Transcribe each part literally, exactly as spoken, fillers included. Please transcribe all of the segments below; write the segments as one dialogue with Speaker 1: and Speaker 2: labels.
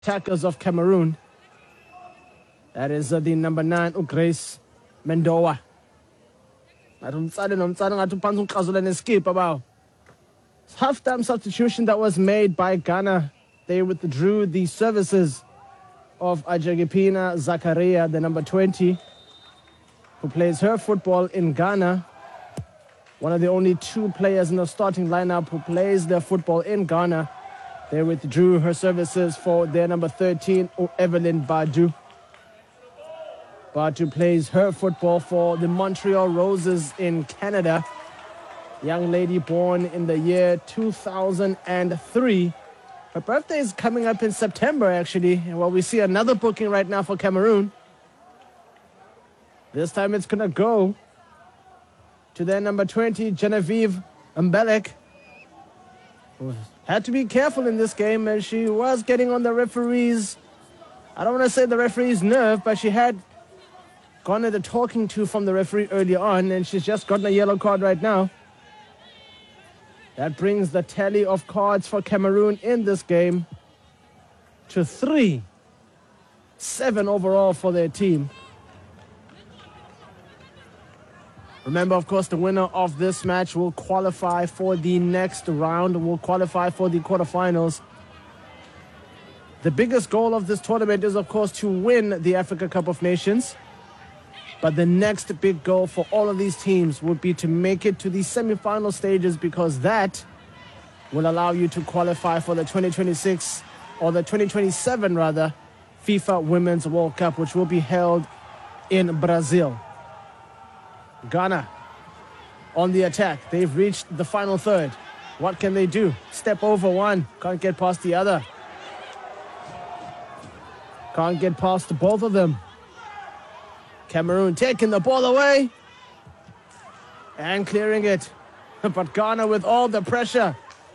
Speaker 1: attackers of Cameroon. That is uh, the number nine, Grace Mendoa. Half-time substitution that was made by Ghana. They withdrew the services of Ajagipina Zakaria, the number twenty, who plays her football in Ghana. One of the only two players in the starting lineup who plays their football in Ghana. They withdrew her services for their number thirteen, Evelyn Badu. Badu plays her football for the Montreal Roses in Canada. Young lady born in the year two thousand three. Her birthday is coming up in September, actually. And well, we see another booking right now for Cameroon. This time it's going to go to their number twenty, Genevieve Mbelek. Had to be careful in this game, and she was getting on the referee's, I don't want to say the referee's nerve, but she had gone at the talking to from the referee earlier on, and she's just gotten a yellow card right now. That brings the tally of cards for Cameroon in this game to three. Seven overall for their team. Remember, of course, the winner of this match will qualify for the next round, will qualify for the quarterfinals. The biggest goal of this tournament is, of course, to win the Africa Cup of Nations. But the next big goal for all of these teams would be to make it to the semi-final stages, because that will allow you to qualify for the twenty twenty-six, or the twenty twenty-seven rather, FIFA Women's World Cup, which will be held in Brazil. Ghana on the attack. They've reached the final third. What can they do? Step over one. Can't get past the other. Can't get past both of them. Cameroon taking the ball away and clearing it. But Ghana with all the pressure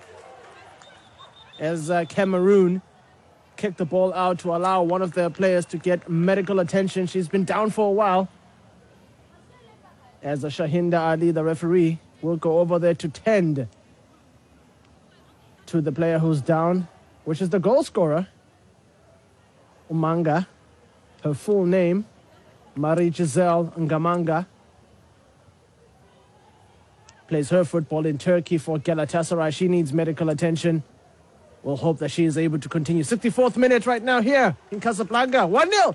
Speaker 1: as uh, Cameroon kicked the ball out to allow one of their players to get medical attention. She's been down for a while. As Shahinda Ali, the referee, will go over there to tend to the player who's down, which is the goal scorer, Umanga. Her full name, Marie Giselle Ngamanga. Plays her football in Turkey for Galatasaray. She needs medical attention. We'll hope that she is able to continue. sixty-fourth minute right now here in Casablanca. one nil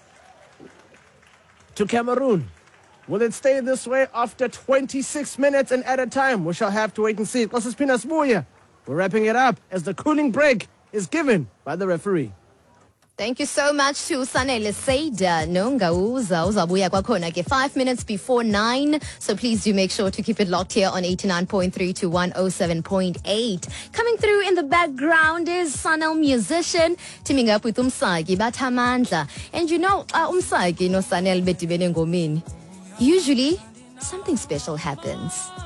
Speaker 1: to Cameroon. Will it stay this way after twenty-six minutes and at a time? We shall have to wait and see. We're wrapping it up as the cooling break is given by the referee.
Speaker 2: Thank you so much to Sanele Seida Nongauza uzabuya kwakhona ke five minutes before nine. So please do make sure to keep it locked here on eighty-nine point three to one oh seven point eight. Coming through in the background is Sanel Musician teaming up with Umsaki Batamandla. And you know, uh, Umsaki no Sanel betibene ngomini. Usually, something special happens.